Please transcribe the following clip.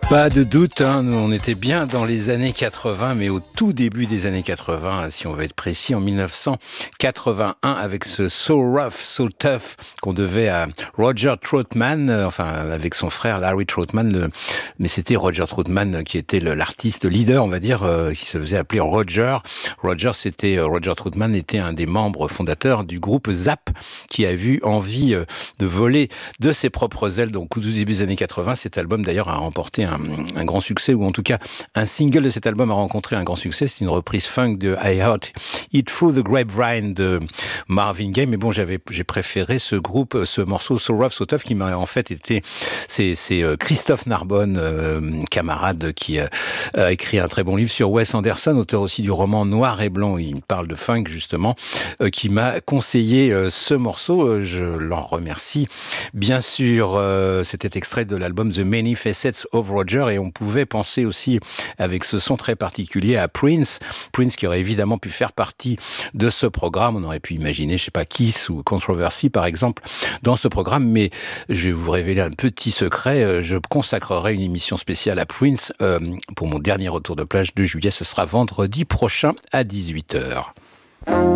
Pas de doute, nous on était bien dans les années 80, mais au tout début des années 80, si on veut être précis, en 1981, avec ce So Rough, So Tough qu'on devait à Roger Troutman, avec son frère Larry Troutman, mais c'était Roger Troutman qui était l'artiste leader, on va dire, qui se faisait appeler Roger. Roger Troutman était un des membres fondateurs du groupe Zap, qui a eu envie de voler de ses propres ailes. Donc au tout début des années 80, cet album d'ailleurs a remporté un grand succès, ou en tout cas un single de cet album a rencontré un grand succès. C'est une reprise funk de I Heard It Through the Grapevine de Marvin Gaye, mais bon, j'ai préféré ce morceau So Rough, So Tough, qui m'a en fait été, c'est Christophe Narbonne, camarade, qui a écrit un très bon livre sur Wes Anderson, auteur aussi du roman Noir et Blanc, il parle de funk justement, qui m'a conseillé ce morceau, je l'en remercie. Bien sûr, c'était extrait de l'album The Many Facets of Roger, et on pouvait penser aussi, avec ce son très particulier, à Prince qui aurait évidemment pu faire partie de ce programme. On aurait pu imaginer, je sais pas, Kiss ou Controversy par exemple dans ce programme, mais je vais vous révéler un petit secret, je consacrerai une émission spéciale à Prince pour mon dernier retour de plage de juillet. Ce sera vendredi prochain à 18h.